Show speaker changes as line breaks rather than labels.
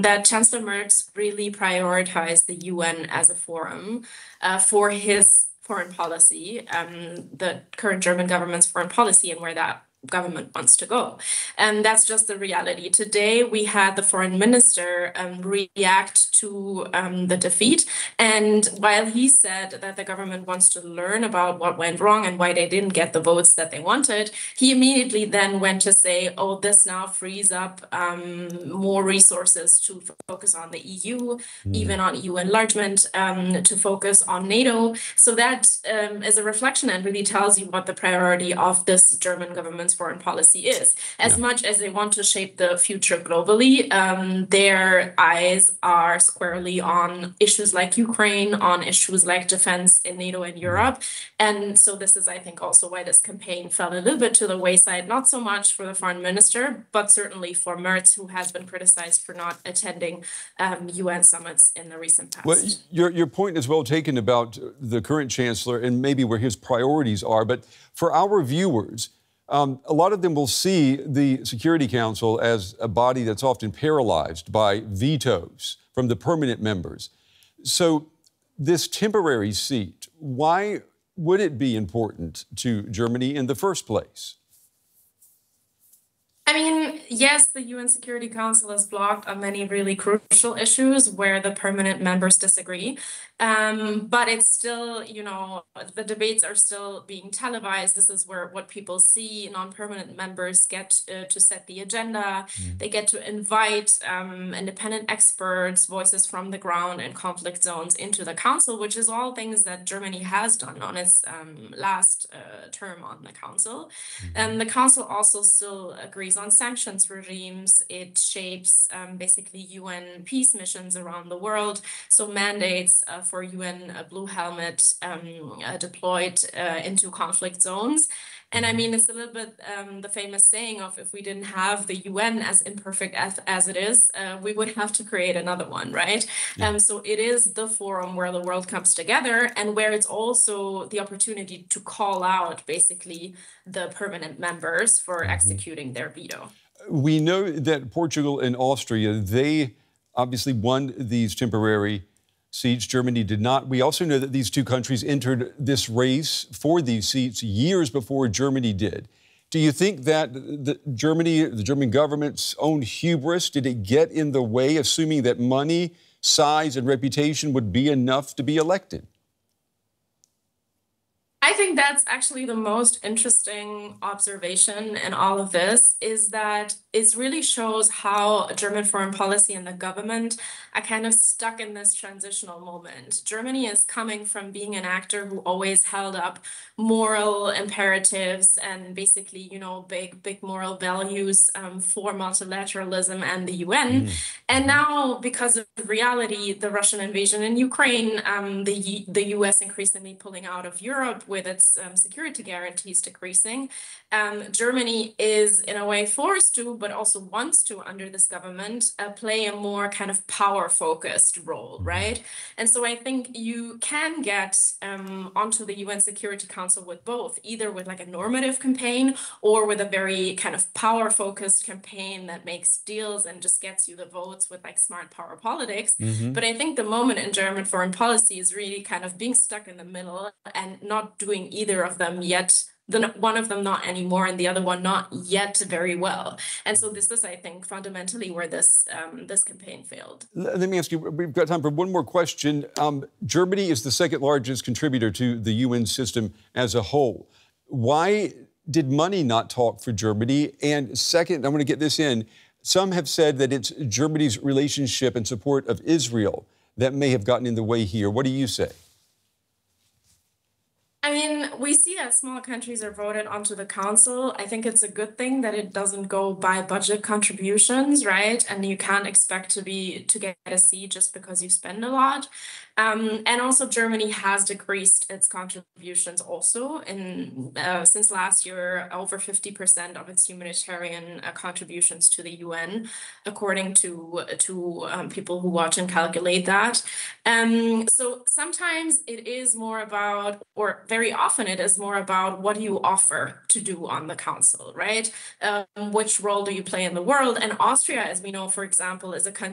that Chancellor Merz really prioritized the UN as a forum for his foreign policy, the current German government's foreign policy, and where that government wants to go. And that's just the reality. Today, we had the foreign minister react to the defeat. And while he said that the government wants to learn about what went wrong and why they didn't get the votes that they wanted, he immediately then went to say, oh, this now frees up more resources to focus on the EU, even on EU enlargement, to focus on NATO. So that is a reflection and really tells you what the priority of this German government's foreign policy is. As much as they want to shape the future globally, their eyes are squarely on issues like Ukraine, on issues like defense in NATO and Europe. And so this is, I think, also why this campaign fell a little bit to the wayside, not so much for the foreign minister, but certainly for Merz, who has been criticized for not attending UN summits in the recent past.
Well, your point is well taken about the current chancellor and maybe where his priorities are. But for our viewers, a lot of them will see the Security Council as a body that's often paralyzed by vetoes from the permanent members. So this temporary seat, why would it be important to Germany in the first place?
I mean, yes, the UN Security Council is blocked on many really crucial issues where the permanent members disagree. But it's still, the debates are still being televised. This is where what people see. Non-permanent members get to set the agenda. They get to invite independent experts, voices from the ground and conflict zones into the council, which is all things that Germany has done on its last term on the council. The council also still agrees on sanctions regimes. It shapes basically UN peace missions around the world. So mandates for UN Blue Helmet deployed into conflict zones. And I mean, it's a little bit the famous saying of if we didn't have the UN as imperfect as it is, we would have to create another one, right? So it is the forum where the world comes together and where it's also the opportunity to call out basically the permanent members for executing their veto.
We know that Portugal and Austria, they obviously won these temporary seats. Germany did not. We also know that these two countries entered this race for these seats years before Germany did. Do you think that the German government's own hubris, did it get in the way, assuming that money, size, and reputation would be enough to be elected?
I think that's actually the most interesting observation in all of this, is that it really shows how German foreign policy and the government are kind of stuck in this transitional moment. Germany is coming from being an actor who always held up moral imperatives and basically, big moral values for multilateralism and the UN. And now, because of reality, the Russian invasion in Ukraine, the US increasingly pulling out of Europe with its security guarantees decreasing, Germany is in a way forced to, but also wants to, under this government, play a more kind of power-focused role, right? And so I think you can get onto the UN Security Council with both, either with like a normative campaign or with a very kind of power-focused campaign that makes deals and just gets you the votes with like smart power politics. But I think the moment in German foreign policy is really kind of being stuck in the middle and not doing either of them yet. One of them not anymore, and the other one not yet very well. And so this is, I think, fundamentally where this campaign failed.
Let me ask you, we've got time for one more question. Germany is the second largest contributor to the UN system as a whole. Why did money not talk for Germany? And second, I want to get this in. Some have said that it's Germany's relationship and support of Israel that may have gotten in the way here. What do you say?
I mean, we see that small countries are voted onto the council. I think it's a good thing that it doesn't go by budget contributions, right? And you can't expect to get a seat just because you spend a lot. And also Germany has decreased its contributions also since last year, over 50% of its humanitarian contributions to the UN, according to people who watch and calculate that. So sometimes it is more about, or very often it is more about, what do you offer to do on the council, right? Which role do you play in the world? And Austria, as we know, for example, is a country